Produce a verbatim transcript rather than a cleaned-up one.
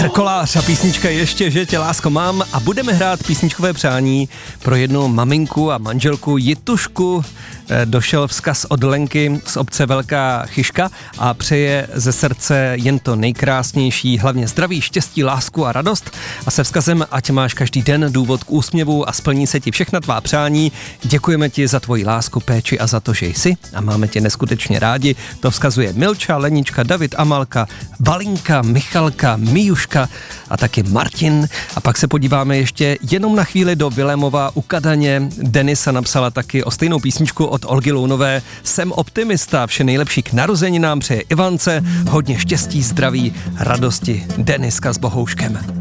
Kolář a písnička Ještě, že tě lásko mám a budeme hrát písničkové přání pro jednu maminku a manželku Jitušku. Došel vzkaz od Lenky z obce Velká Chyška a přeje ze srdce jen to nejkrásnější, hlavně zdraví, štěstí, lásku a radost a se vzkazem, ať máš každý den důvod k úsměvu a splní se ti všechna tvá přání. Děkujeme ti za tvoji lásku, péči a za to, že jsi a máme tě neskutečně rádi. To vzkazuje Milča, Lenička, David, Amalka, Valinka, Michalka, Mijuška a taky Martin. A pak se podíváme ještě jenom na chvíli do Vilémova u Kadaně. Denisa napsala taky o stejnou písničku od Olgy Lounové. Jsem optimista, vše nejlepší k narozeninám přeje Ivance, hodně štěstí, zdraví, radosti. Deniska s Bohouškem.